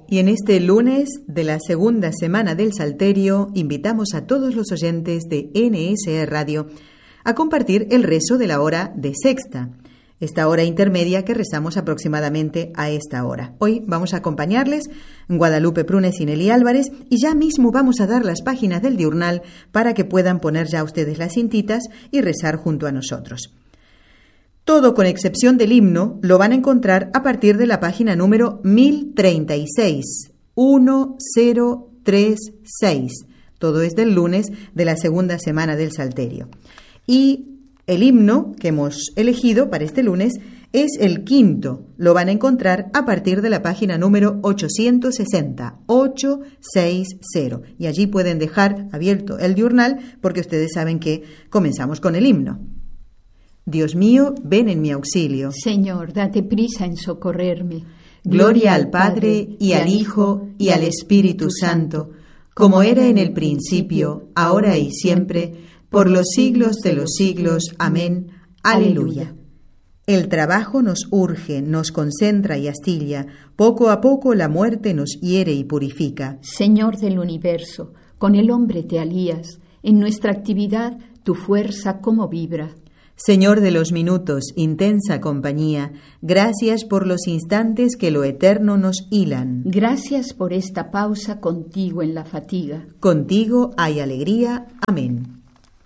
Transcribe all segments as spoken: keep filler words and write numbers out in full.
Y en este lunes de la segunda semana del Salterio invitamos a todos los oyentes de N S E Radio a compartir el rezo de la hora de sexta, esta hora intermedia que rezamos aproximadamente a esta hora. Hoy vamos a acompañarles Guadalupe Prunes y Nelly Álvarez, y ya mismo vamos a dar las páginas del diurnal para que puedan poner ya ustedes las cintitas y rezar junto a nosotros. Todo, con excepción del himno, lo van a encontrar a partir de la página número mil treinta y seis, mil treinta y seis. Todo es del lunes de la segunda semana del Salterio. Y el himno que hemos elegido para este lunes es el quinto. Lo van a encontrar a partir de la página número ochocientos sesenta, ochocientos sesenta. Y allí pueden dejar abierto el diurnal porque ustedes saben que comenzamos con el himno. Dios mío, ven en mi auxilio. Señor, date prisa en socorrerme. Gloria al Padre, y al Hijo, y al Espíritu Santo, como era en el principio, ahora y siempre, por los siglos de los siglos. Amén. Aleluya. El trabajo nos urge, nos concentra y astilla. Poco a poco la muerte nos hiere y purifica. Señor del universo, con el hombre te alías. En nuestra actividad tu fuerza cómo vibra. Señor de los minutos, intensa compañía, gracias por los instantes que lo eterno nos hilan. Gracias por esta pausa contigo en la fatiga. Contigo hay alegría. Amén.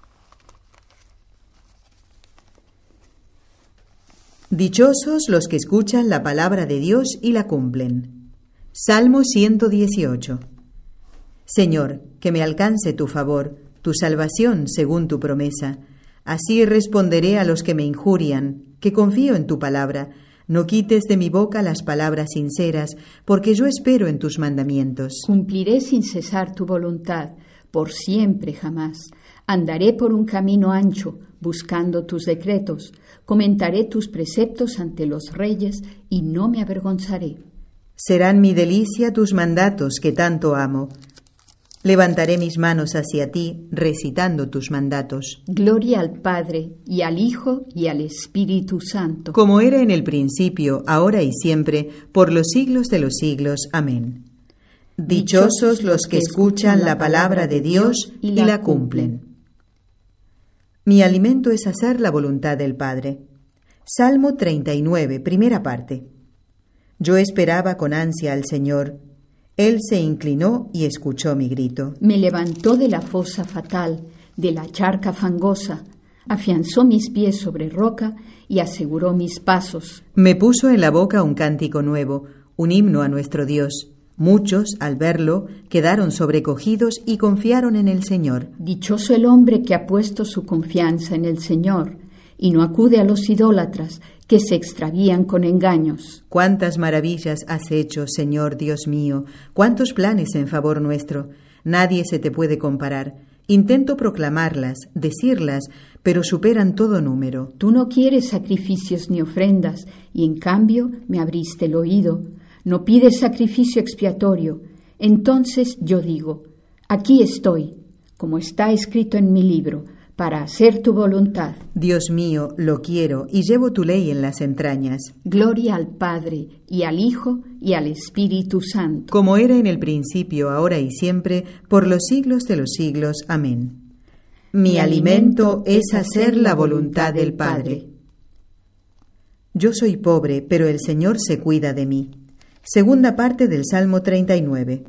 Dichosos los que escuchan la palabra de Dios y la cumplen. Salmo ciento dieciocho. Señor, que me alcance tu favor, tu salvación según tu promesa. Así responderé a los que me injurian, que confío en tu palabra. No quites de mi boca las palabras sinceras, porque yo espero en tus mandamientos. Cumpliré sin cesar tu voluntad, por siempre jamás. Andaré por un camino ancho, buscando tus decretos. Comentaré tus preceptos ante los reyes, y no me avergonzaré. Serán mi delicia tus mandatos, que tanto amo. Levantaré mis manos hacia ti, recitando tus mandatos. Gloria al Padre, y al Hijo, y al Espíritu Santo. Como era en el principio, ahora y siempre, por los siglos de los siglos. Amén. Dichosos los que escuchan la palabra de Dios y la cumplen. Mi alimento es hacer la voluntad del Padre. Salmo treinta y nueve, primera parte. Yo esperaba con ansia al Señor. Él se inclinó y escuchó mi grito. Me levantó de la fosa fatal, de la charca fangosa, afianzó mis pies sobre roca y aseguró mis pasos. Me puso en la boca un cántico nuevo, un himno a nuestro Dios. Muchos, al verlo, quedaron sobrecogidos y confiaron en el Señor. Dichoso el hombre que ha puesto su confianza en el Señor y no acude a los idólatras que se extravían con engaños. Cuántas maravillas has hecho, Señor Dios mío, cuántos planes en favor nuestro. Nadie se te puede comparar. Intento proclamarlas, decirlas, pero superan todo número. Tú no quieres sacrificios ni ofrendas, y en cambio me abriste el oído. No pides sacrificio expiatorio. Entonces yo digo, aquí estoy, como está escrito en mi libro, para hacer tu voluntad. Dios mío, lo quiero y llevo tu ley en las entrañas. Gloria al Padre, y al Hijo, y al Espíritu Santo. Como era en el principio, ahora y siempre, por los siglos de los siglos. Amén. Mi, Mi alimento es hacer la voluntad del Padre. Yo soy pobre, pero el Señor se cuida de mí. Segunda parte del Salmo treinta y nueve.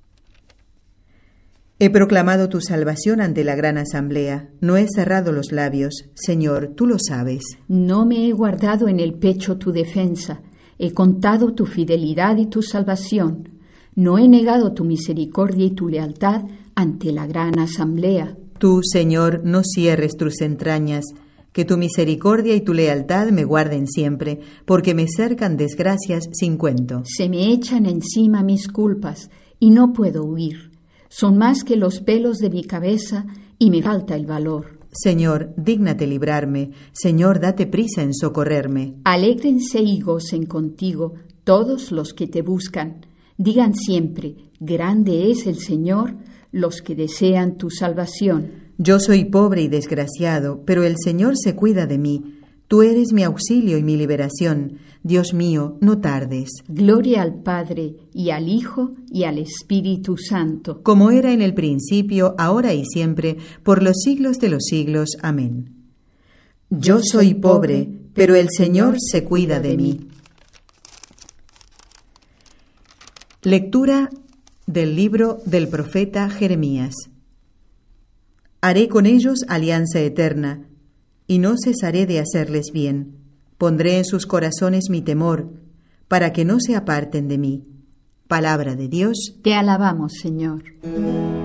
He proclamado tu salvación ante la gran asamblea. No he cerrado los labios. Señor, tú lo sabes. No me he guardado en el pecho tu defensa. He contado tu fidelidad y tu salvación. No he negado tu misericordia y tu lealtad ante la gran asamblea. Tú, Señor, no cierres tus entrañas. Que tu misericordia y tu lealtad me guarden siempre, porque me cercan desgracias sin cuento. Se me echan encima mis culpas y no puedo huir. Son más que los pelos de mi cabeza y me falta el valor. Señor, dígnate librarme. Señor, date prisa en socorrerme. Alégrense y gocen contigo todos los que te buscan. Digan siempre, grande es el Señor, los que desean tu salvación. Yo soy pobre y desgraciado, pero el Señor se cuida de mí. Tú eres mi auxilio y mi liberación. Dios mío, no tardes. Gloria al Padre, y al Hijo, y al Espíritu Santo. Como era en el principio, ahora y siempre, por los siglos de los siglos. Amén. Yo soy pobre, pero el Señor se cuida de mí. Lectura del libro del profeta Jeremías. Haré con ellos alianza eterna, y no cesaré de hacerles bien. Pondré en sus corazones mi temor, para que no se aparten de mí. Palabra de Dios. Te alabamos, Señor.